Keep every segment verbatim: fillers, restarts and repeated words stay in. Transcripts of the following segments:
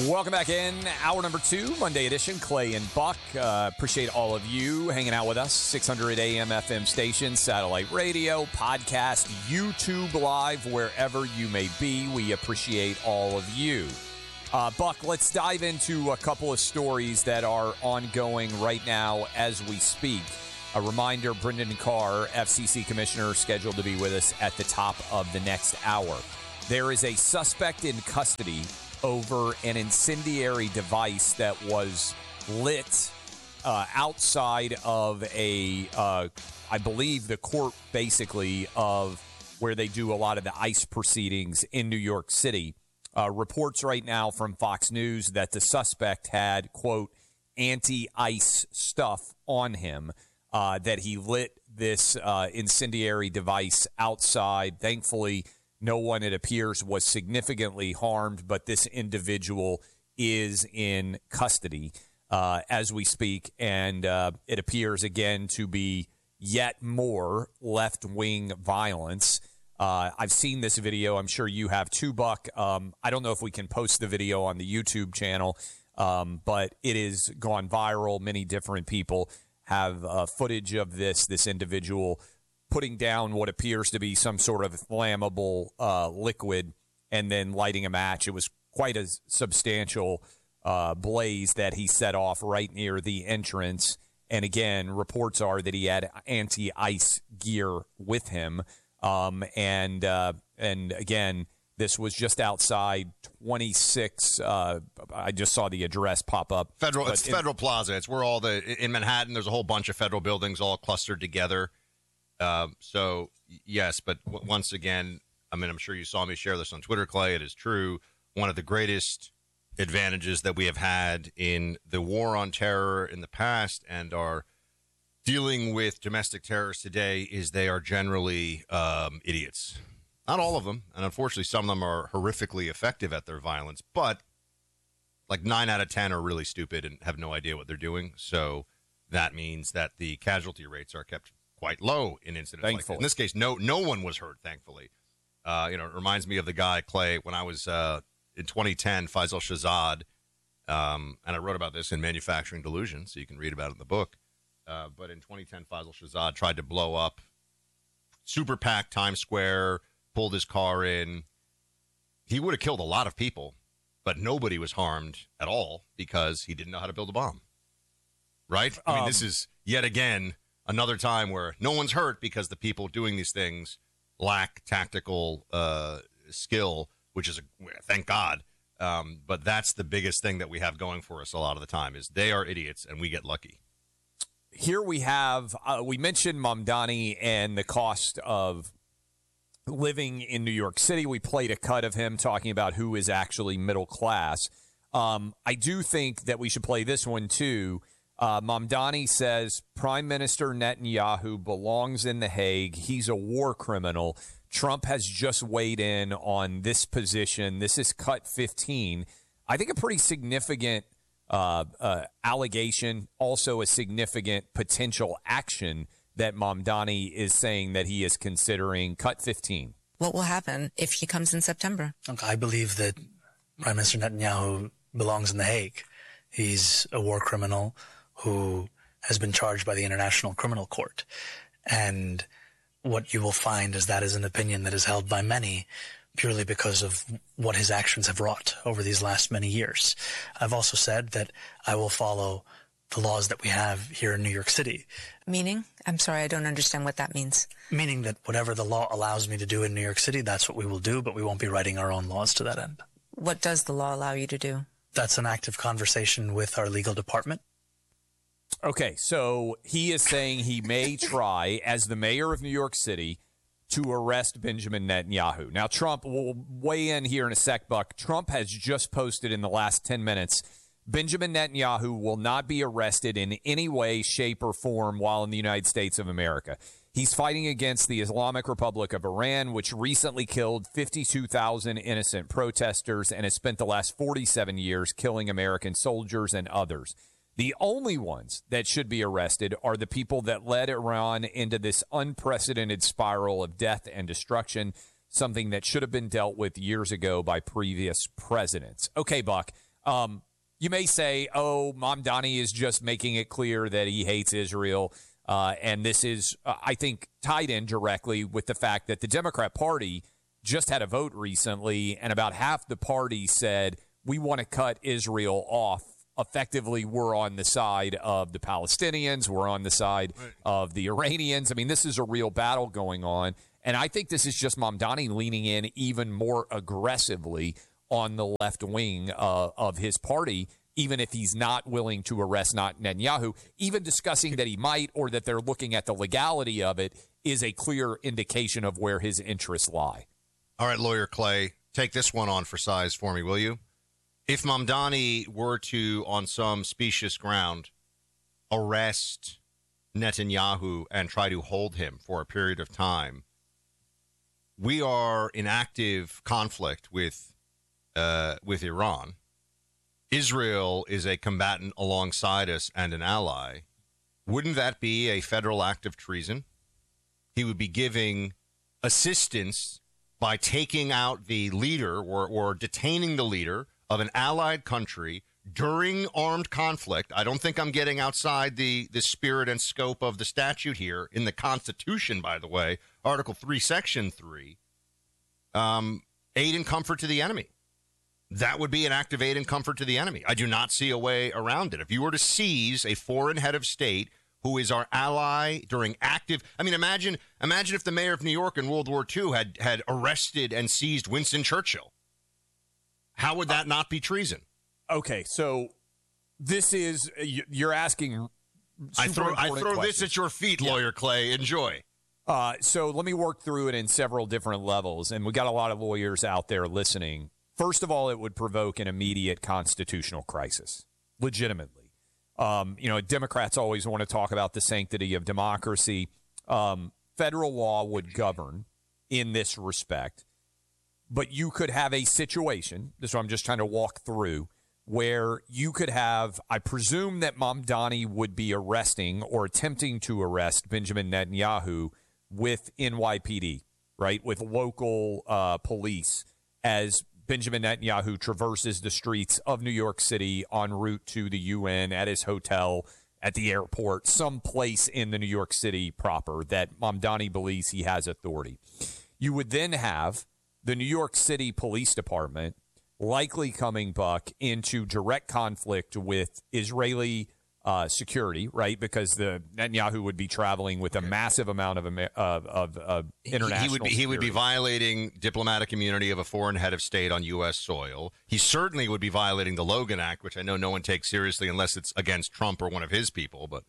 Welcome back in. Hour number two, Monday edition. Clay and Buck. Uh, appreciate all of you hanging out with us. six hundred A M F M station, satellite radio, podcast, YouTube Live, wherever you may be. We appreciate all of you. Uh, Buck, let's dive into a couple of stories that are ongoing right now as we speak. A reminder, Brendan Carr, F C C Commissioner, scheduled to be with us at the top of the next hour. There is a suspect in custody over an incendiary device that was lit uh, outside of a, uh, I believe, the court, basically, of where they do a lot of the ICE proceedings in New York City. Uh, reports right now from Fox News that the suspect had, quote, anti-ICE stuff on him, uh, that he lit this uh, incendiary device outside. Thankfully, no one, it appears, was significantly harmed, but this individual is in custody uh, as we speak, and uh, it appears, again, to be yet more left-wing violence. Uh, I've seen this video. I'm sure you have too, Buck. Um, I don't know if we can post the video on the YouTube channel, um, but it has gone viral. Many different people have uh, footage of this, this individual putting down what appears to be some sort of flammable uh, liquid and then lighting a match. It was quite a substantial uh, blaze that he set off right near the entrance. And again, reports are that he had anti-ice gear with him. Um, and uh, and again, this was just outside twenty-six. Uh, I just saw the address pop up. Federal, it's in, Federal Plaza. It's where all the in Manhattan. There's a whole bunch of federal buildings all clustered together. Um, so, yes, but w- once again, I mean, I'm sure you saw me share this on Twitter, Clay. It is true. One of the greatest advantages that we have had in the war on terror in the past and are dealing with domestic terrorists today is they are generally um, idiots. Not all of them. And unfortunately, some of them are horrifically effective at their violence. But like nine out of ten are really stupid and have no idea what they're doing. So that means that the casualty rates are kept quite low in incidents like that. In this case, no no one was hurt, thankfully. Uh, you know, it reminds me of the guy, Clay, when I was uh, in twenty ten, Faisal Shahzad, um, and I wrote about this in Manufacturing Delusion, so you can read about it in the book. Uh, but in twenty ten, Faisal Shahzad tried to blow up super packed Times Square, pulled his car in. He would have killed a lot of people, but nobody was harmed at all because he didn't know how to build a bomb. Right? I mean, um, this is yet again another time where no one's hurt because the people doing these things lack tactical uh, skill, which is, a, thank God. Um, but that's the biggest thing that we have going for us a lot of the time is they are idiots and we get lucky. Here we have, uh, we mentioned Mamdani and the cost of living in New York City. We played a cut of him talking about who is actually middle class. Um, I do think that we should play this one too. Uh, Mamdani says Prime Minister Netanyahu belongs in The Hague. He's a war criminal. Trump has just weighed in on this position. This is cut fifteen. I think a pretty significant uh, uh, allegation, also a significant potential action that Mamdani is saying that he is considering. Cut fifteen. What will happen if he comes in September? Look, I believe that Prime Minister Netanyahu belongs in The Hague. He's a war criminal who has been charged by the International Criminal Court. And what you will find is that is an opinion that is held by many purely because of what his actions have wrought over these last many years. I've also said that I will follow the laws that we have here in New York City. Meaning? I'm sorry, I don't understand what that means. Meaning that whatever the law allows me to do in New York City, that's what we will do, but we won't be writing our own laws to that end. What does the law allow you to do? That's an active conversation with our legal department. Okay, so he is saying he may try, as the mayor of New York City, to arrest Benjamin Netanyahu. Now, Trump will weigh in here in a sec, Buck. Trump has just posted in the last ten minutes, Benjamin Netanyahu will not be arrested in any way, shape, or form while in the United States of America. He's fighting against the Islamic Republic of Iran, which recently killed fifty-two thousand innocent protesters and has spent the last forty-seven years killing American soldiers and others. The only ones that should be arrested are the people that led Iran into this unprecedented spiral of death and destruction, something that should have been dealt with years ago by previous presidents. Okay, Buck, Um, you may say, oh, Mamdani is just making it clear that he hates Israel. Uh, and this is, uh, I think, tied in directly with the fact that the Democrat Party just had a vote recently, and about half the party said, we want to cut Israel off. Effectively, we're on the side of the Palestinians. We're on the side right. of the Iranians. I mean, this is a real battle going on. And I think this is just Mamdani leaning in even more aggressively on the left wing uh, of his party, even if he's not willing to arrest Netanyahu. Even discussing that he might or that they're looking at the legality of it is a clear indication of where his interests lie. All right, Lawyer Clay, take this one on for size for me, will you? If Mamdani were to, on some specious ground, arrest Netanyahu and try to hold him for a period of time, we are in active conflict with uh, with Iran. Israel is a combatant alongside us and an ally. Wouldn't that be a federal act of treason? He would be giving assistance by taking out the leader or, or detaining the leader of an allied country during armed conflict. I don't think I'm getting outside the, the spirit and scope of the statute here. In the Constitution, by the way, Article three, Section three, um, aid and comfort to the enemy. That would be an act of aid and comfort to the enemy. I do not see a way around it. If you were to seize a foreign head of state who is our ally during active, I mean, imagine imagine if the mayor of New York in World War Two had, had arrested and seized Winston Churchill. How would that not be treason? Okay, so this is, you're asking I throw I throw questions. This at your feet, yeah. Lawyer Clay. Enjoy. Uh, so let me work through it in several different levels, and we got a lot of lawyers out there listening. First of all, it would provoke an immediate constitutional crisis, legitimately. Um, you know, Democrats always want to talk about the sanctity of democracy. Um, federal law would govern in this respect, but you could have a situation, this is what I'm just trying to walk through, where you could have, I presume that Mamdani would be arresting or attempting to arrest Benjamin Netanyahu with N Y P D, right, with local uh, police as Benjamin Netanyahu traverses the streets of New York City en route to the U N, at his hotel, at the airport, someplace in the New York City proper that Mamdani believes he has authority. You would then have the New York City Police Department likely coming, Buck, into direct conflict with Israeli uh, security, right? Because the Netanyahu would be traveling with a massive amount of of, of, of international he, he would be, He would be violating diplomatic immunity of a foreign head of state on U S soil. He certainly would be violating the Logan Act, which I know no one takes seriously unless it's against Trump or one of his people, but...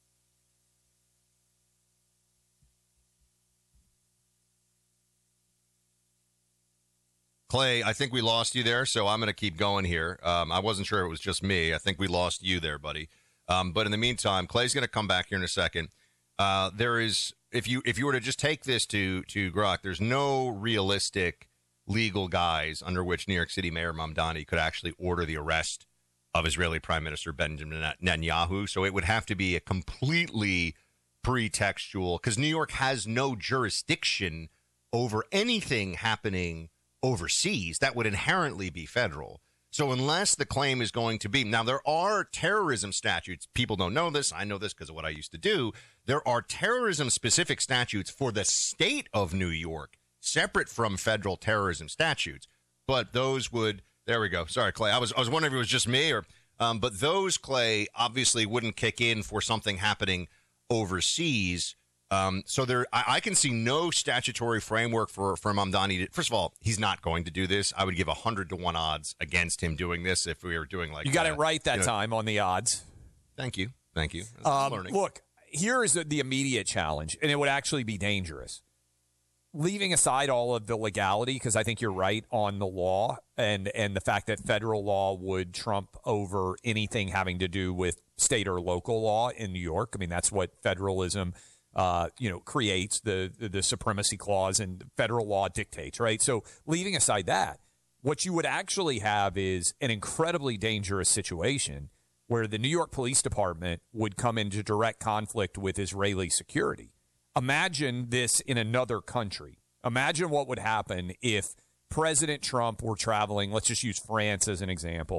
Clay, I think we lost you there, so I'm going to keep going here. Um, I wasn't sure it was just me. I think we lost you there, buddy. Um, but in the meantime, Clay's going to come back here in a second. Uh, there is, if you if you were to just take this to to Grok, there's no realistic legal guise under which New York City Mayor Mamdani could actually order the arrest of Israeli Prime Minister Benjamin Netanyahu. So it would have to be a completely pretextual, because New York has no jurisdiction over anything happening overseas. That would inherently be federal. So unless the claim is going to be, now there are terrorism statutes. People don't know this. I know this because of what I used to do. There are terrorism specific statutes for the state of New York, separate from federal terrorism statutes. But those would, there we go. Sorry, Clay. I was I was wondering if it was just me or, um, but those, Clay, obviously wouldn't kick in for something happening overseas. Um, so there, I, I can see no statutory framework for, for Mamdani. To, first of all, he's not going to do this. I would give a hundred to one odds against him doing this if we were doing like. You got uh, it right that you know, time on the odds. Thank you, thank you. Um, learning. Look, here is the, the immediate challenge, and it would actually be dangerous. Leaving aside all of the legality, because I think you're right on the law and and the fact that federal law would trump over anything having to do with state or local law in New York. I mean, that's what federalism. Uh, you know, creates the, the the supremacy clause and federal law dictates, right? So leaving aside that, what you would actually have is an incredibly dangerous situation where the New York Police Department would come into direct conflict with Israeli security. Imagine this in another country. Imagine what would happen if President Trump were traveling, let's just use France as an example,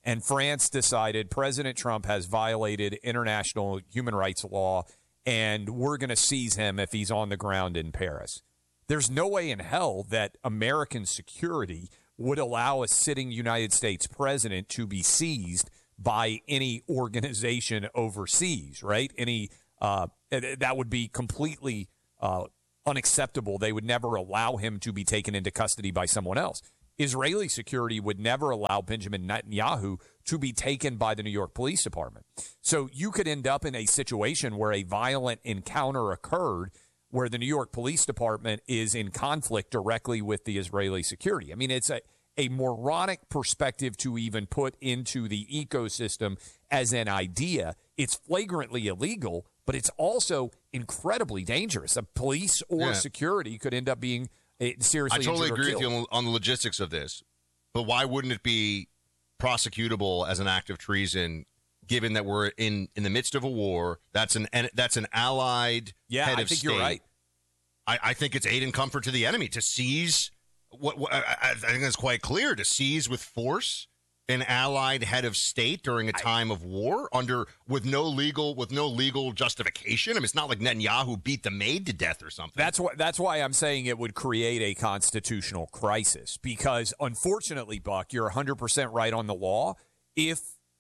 and France decided President Trump has violated international human rights law, and we're going to seize him if he's on the ground in Paris. There's no way in hell that American security would allow a sitting United States president to be seized by any organization overseas, right? Any uh, that would be completely uh, unacceptable. They would never allow him to be taken into custody by someone else. Israeli security would never allow Benjamin Netanyahu to be taken by the New York Police Department. So you could end up in a situation where a violent encounter occurred where the New York Police Department is in conflict directly with the Israeli security. I mean, it's a, a moronic perspective to even put into the ecosystem as an idea. It's flagrantly illegal, but it's also incredibly dangerous. A police or yeah. security could end up being seriously I totally injured or agree with killed. you on, on the logistics of this, but why wouldn't it be prosecutable as an act of treason, given that we're in, in the midst of a war? That's an that's an allied yeah, head I of think state. you're right. I, I think it's aid and comfort to the enemy to seize. What, what I, I think that's quite clear, to seize with force an allied head of state during a time of war under with no legal with no legal justification. I mean, it's not like Netanyahu beat the maid to death or something. That's why that's why I'm saying it would create a constitutional crisis, because unfortunately, Buck, you're one hundred percent right on the law. If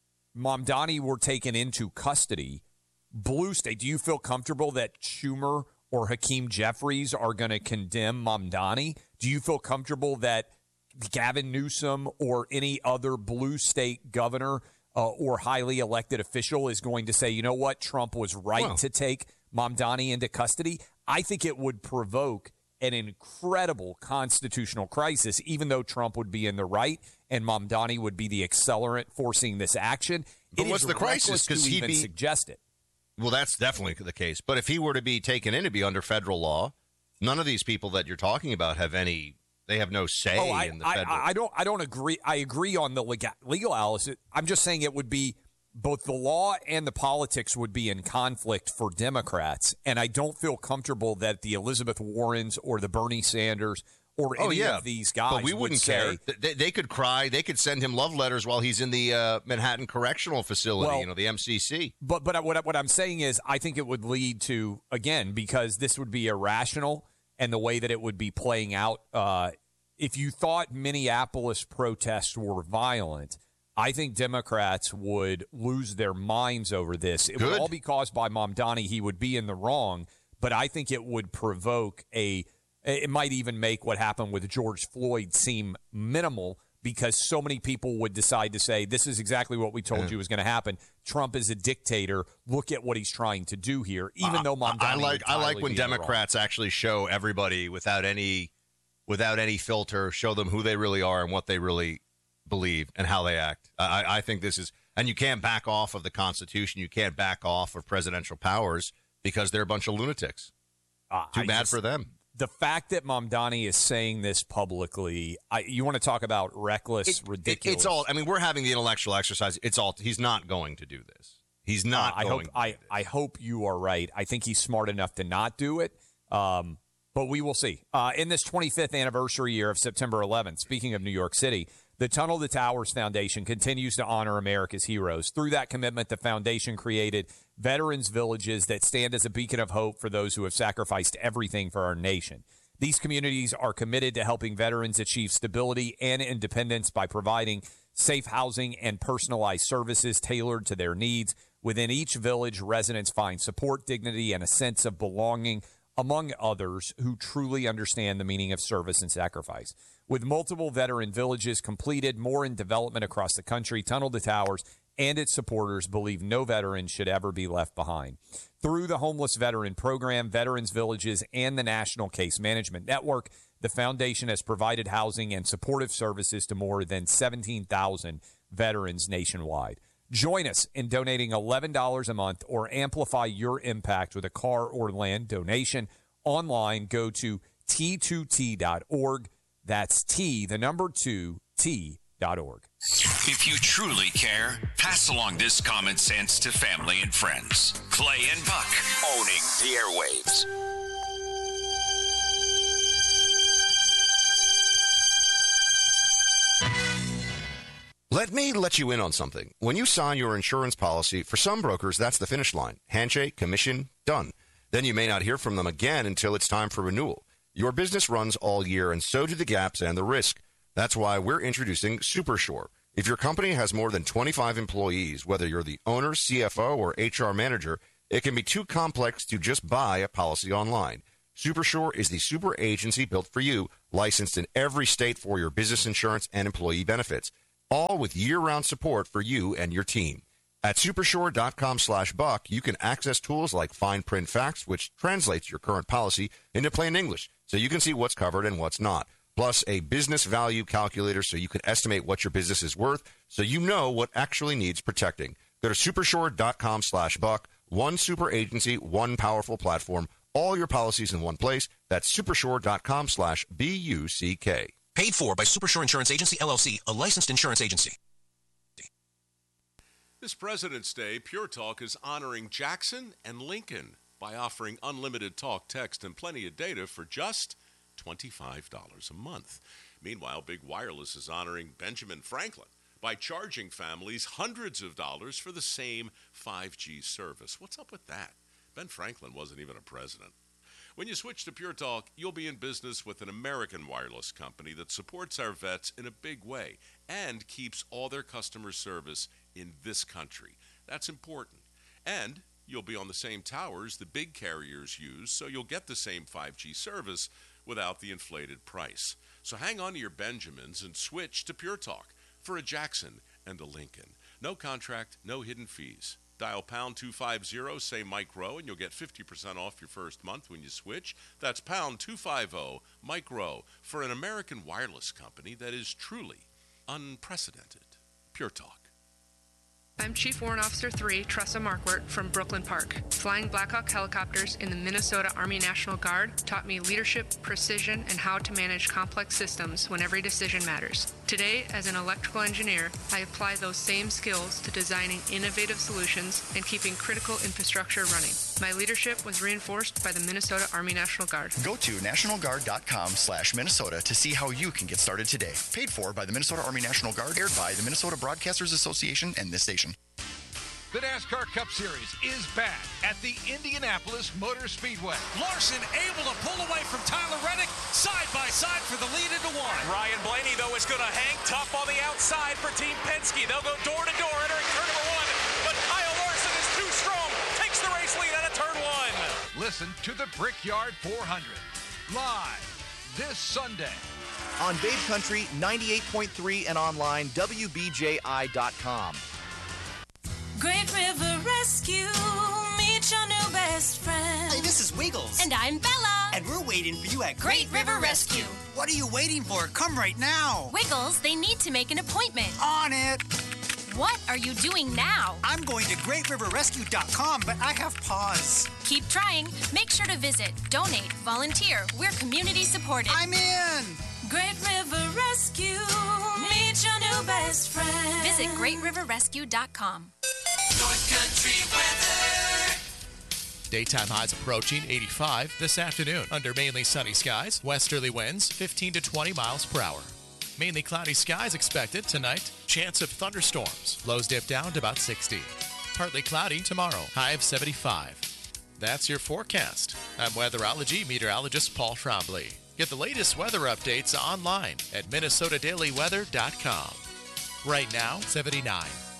Mamdani were taken into custody, blue state, do you feel comfortable that Schumer or Hakeem Jeffries are going to condemn Mamdani? Do you feel comfortable that Gavin Newsom or any other blue state governor uh, or highly elected official is going to say, you know what, Trump was right Well, to take Mamdani into custody? I think it would provoke an incredible constitutional crisis, even though Trump would be in the right and Mamdani would be the accelerant forcing this action. But It what's is the crisis? reckless to 'Cause he'd even be- suggest it. Well, that's definitely the case. But if he were to be taken in to be under federal law, none of these people that you're talking about have any. They have no say Oh, I, in the I, federal. I don't. I don't agree. I agree on the legal, legal analysis. I'm just saying it would be both the law and the politics would be in conflict for Democrats, and I don't feel comfortable that the Elizabeth Warrens or the Bernie Sanders or oh any yeah, of these guys but we would wouldn't say, care. They, they could cry. They could send him love letters while he's in the uh, Manhattan Correctional Facility. Well, you know, the M C C. But but what what I'm saying is, I think it would lead to, again, because this would be irrational, and the way that it would be playing out. Uh, if you thought Minneapolis protests were violent, I think Democrats would lose their minds over this. It Good. would all be caused by Mamdani. He would be in the wrong, but I think it would provoke a. It might even make what happened with George Floyd seem minimal, because so many people would decide to say, this is exactly what we told Yeah. you was going to happen. Trump is a dictator. Look at what he's trying to do here, even though Mamdani I, I like would I like entirely when be in the wrong. Democrats actually show everybody without any without any filter, show them who they really are and what they really believe and how they act. I, I think this is, and you can't back off of the Constitution. You can't back off of presidential powers because they're a bunch of lunatics. Uh, Too I bad just- for them. The fact that Mamdani is saying this publicly, I, you want to talk about reckless, It- it- ridiculous. it's all. I mean, we're having the intellectual exercise. It's all. He's not going to do this. He's not. Uh, I going hope to I, do this. I hope you are right. I think he's smart enough to not do it, um, but we will see. Uh, in this twenty-fifth anniversary year of September eleventh, speaking of New York City, the Tunnel to Towers Foundation continues to honor America's heroes. Through that commitment, the foundation created veterans villages that stand as a beacon of hope for those who have sacrificed everything for our nation. These communities are committed to helping veterans achieve stability and independence by providing safe housing and personalized services tailored to their needs. Within each village, residents find support, dignity, and a sense of belonging among others who truly understand the meaning of service and sacrifice. With multiple veteran villages completed, more in development across the country, Tunnel to Towers and its supporters believe no veteran should ever be left behind. Through the Homeless Veteran Program, Veterans Villages, and the National Case Management Network, the foundation has provided housing and supportive services to more than seventeen thousand veterans nationwide. Join us in donating eleven dollars a month or amplify your impact with a car or land donation. Online, go to T two T dot org. That's T, the number two, T dot org. If you truly care, pass along this common sense to family and friends. Clay and Buck, owning the airwaves. Let me let you in on something. When you sign your insurance policy, for some brokers, that's the finish line. Handshake, commission, done. Then you may not hear from them again until it's time for renewal. Your business runs all year, and so do the gaps and the risk. That's why we're introducing SuperSure. If your company has more than twenty-five employees, whether you're the owner, C F O, or H R manager, it can be too complex to just buy a policy online. SuperSure is the super agency built for you, licensed in every state for your business insurance and employee benefits, all with year-round support for you and your team. At supersure.com slash buck, you can access tools like fine print facts, which translates your current policy into plain English, so you can see what's covered and what's not. Plus a business value calculator so you can estimate what your business is worth, so you know what actually needs protecting. Go to supersure.com slash buck. One super agency, one powerful platform, all your policies in one place. That's supersure.com slash B U C K. Paid for by Supersure Insurance Agency, L L C, a licensed insurance agency. This President's Day, Pure Talk is honoring Jackson and Lincoln by offering unlimited talk, text, and plenty of data for just twenty-five dollars a month. Meanwhile, Big Wireless is honoring Benjamin Franklin by charging families hundreds of dollars for the same five G service. What's up with that? Ben Franklin wasn't even a president. When you switch to Pure Talk, you'll be in business with an American wireless company that supports our vets in a big way and keeps all their customer service in this country. That's important. And you'll be on the same towers the big carriers use, so you'll get the same five G service without the inflated price. So hang on to your Benjamins and switch to Pure Talk for a Jackson and a Lincoln. No contract, no hidden fees. Dial pound two fifty, say Mike Rowe, and you'll get fifty percent off your first month when you switch. That's pound two fifty, Mike Rowe, for an American wireless company that is truly unprecedented. Pure Talk. I'm Chief Warrant Officer three, Tressa Markwart from Brooklyn Park. Flying Black Hawk helicopters in the Minnesota Army National Guard taught me leadership, precision, and how to manage complex systems when every decision matters. Today, as an electrical engineer, I apply those same skills to designing innovative solutions and keeping critical infrastructure running. My leadership was reinforced by the Minnesota Army National Guard. Go to nationalguard.com slash Minnesota to see how you can get started today. Paid for by the Minnesota Army National Guard, aired by the Minnesota Broadcasters Association and this station. The NASCAR Cup Series is back at the Indianapolis Motor Speedway. Larson able to pull away from Tyler Reddick, side by side for the lead into one. Ryan Blaney, though, is going to hang tough on the outside for Team Penske. They'll go door to door entering turn number one, but Kyle Larson is too strong, takes the race lead out of turn one. Listen to the Brickyard four hundred, live this Sunday. On Babe Country, ninety-eight point three and online, W B J I dot com. Great River Rescue, meet your new best friend. Hey, this is Wiggles. And I'm Bella. And we're waiting for you at Great, Great River, River Rescue. Rescue. What are you waiting for? Come right now. Wiggles, they need to make an appointment. On it. What are you doing now? I'm going to great river rescue dot com, but I have pause. Keep trying. Make sure to visit, donate, volunteer. We're community supported. I'm in. Great River Rescue, meet your new best friend. Visit great river rescue dot com. North Country weather. Daytime highs approaching eighty-five this afternoon under mainly sunny skies. Westerly winds fifteen to twenty miles per hour. Mainly cloudy skies expected tonight. Chance of thunderstorms. Lows dip down to about sixty. Partly cloudy tomorrow. High of seventy-five. That's your forecast. I'm weatherology meteorologist Paul Trombley. Get the latest weather updates online at minnesota daily weather dot com. Right now, seventy-nine.